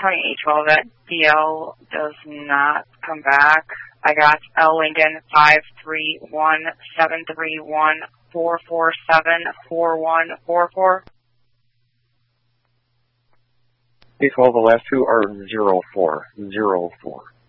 County A12, that DL does not come back. I got L Lincoln 531-731-447-4144. A12, the last two are 04.